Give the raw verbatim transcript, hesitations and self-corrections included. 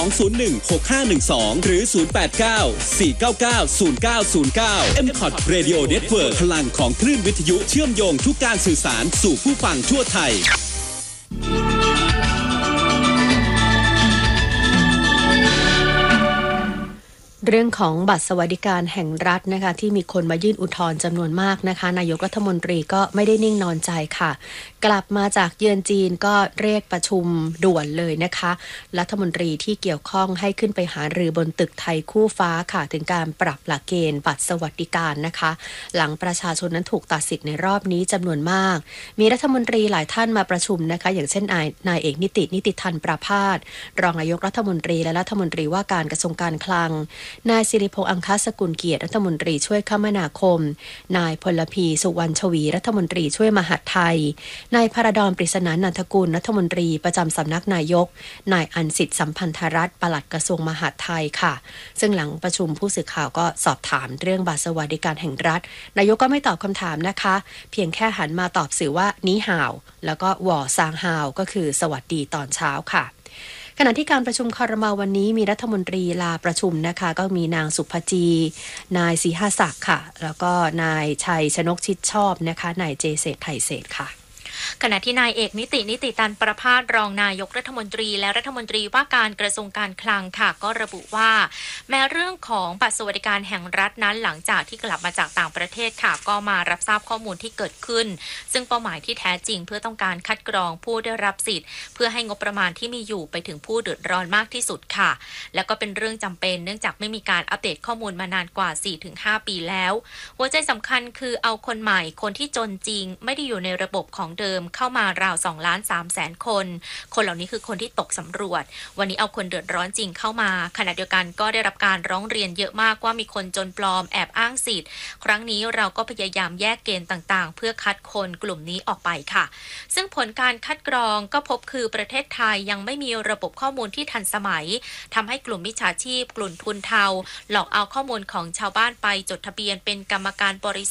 อง ศูนย์ หนึ่ง หก ห้า หนึ่ง สอง หรือ ศูนย์ แปด เก้า สี่ เก้า เก้า ศูนย์ เก้า ศูนย์ เก้า เอ็ม คอท Radio Network พลังของคลื่นวิทยุเชื่อมโยงทุกการสื่อสารสู่ผู้ฟังทั่วไทยเรื่องของบัตรสวัสดิการแห่งรัฐนะคะที่มีคนมายื่นอุทธรณ์จำนวนมากนะคะนายกรัฐมนตรีก็ไม่ได้นิ่งนอนใจค่ะกลับมาจากเยือนจีนก็เรียกประชุมด่วนเลยนะคะรัฐมนตรีที่เกี่ยวข้องให้ขึ้นไปหารือบนตึกไทยคู่ฟ้าค่ะถึงการปรับหลักเกณฑ์บัตรสวัสดิการนะคะหลังประชาชนนั้นถูกตัดสิทธิ์ในรอบนี้จำนวนมากมีรัฐมนตรีหลายท่านมาประชุมนะคะอย่างเช่นนายนายเอกนิตินิติธันประภาสรองนายกรัฐมนตรีและรัฐมนตรีว่าการกระทรวงการคลังนายสิริพงษ์อังคสกุลเกียรติรัฐมนตรีช่วยคมนาคมนายพลพีสุวรรณชวีรัฐมนตรีช่วยมหาดไทยนายพระดอนปริศนานันทกุลรัฐมนตรีประจำสำนักนายกนายอันสิทธิ์สัมพันธรัตน์ปลัดกระทรวงมหาดไทยค่ะซึ่งหลังประชุมผู้สื่อข่าวก็สอบถามเรื่องบัตรสวัสดิการแห่งรัฐนายกก็ไม่ตอบคำถามนะคะเพียงแค่หันมาตอบสื่อว่านี้ห่าวแล้วก็หว่อซางฮาวก็คือสวัสดีตอนเช้าค่ะขณะที่การประชุมครม.วันนี้มีรัฐมนตรีลาประชุมนะคะก็มีนางสุภจีนายศรีหศักดิ์ค่ะแล้วก็นายชัยชนกชิดชอบนะคะนายเจเศรษฐ์ไทยเศรษฐ์ค่ะขณะที่นายเอกนิตินิติตันประภาสรองนายกรัฐมนตรีและรัฐมนตรีว่าการกระทรวงการคลังค่ะก็ระบุว่าแม้เรื่องของบัตรสวัสดิการแห่งรัฐนั้นหลังจากที่กลับมาจากต่างประเทศค่ะก็มารับทราบข้อมูลที่เกิดขึ้นซึ่งเป้าหมายที่แท้จริงเพื่อต้องการคัดกรองผู้ได้รับสิทธิ์เพื่อให้งบประมาณที่มีอยู่ไปถึงผู้เดือดร้อนมากที่สุดค่ะและก็เป็นเรื่องจำเป็นเนื่องจากไม่มีการอัปเดตข้อมูลมานานกว่า สี่ถึงห้า ปีแล้วหัวใจสำคัญคือเอาคนใหม่คนที่จนจริงไม่ได้อยู่ในระบบของเดิมเข้ามาราว สองล้านสามแสน คนคนเหล่านี้คือคนที่ตกสำรวจวันนี้เอาคนเดือดร้อนจริงเข้ามาขณะเดียวกันก็ได้รับการร้องเรียนเยอะมากว่ามีคนจนปลอมแอบอ้างสิทธิ์ครั้งนี้เราก็พยายามแยกเกณฑ์ต่างๆเพื่อคัดคนกลุ่มนี้ออกไปค่ะซึ่งผลการคัดกรองก็พบคือประเทศไทยยังไม่มีระบบข้อมูลที่ทันสมัยทำให้กลุ่มมิจฉาชีพกลุ่มทุนเทาหลอกเอาข้อมูลของชาวบ้านไปจดทะเบียนเป็นกรรมการบริษัท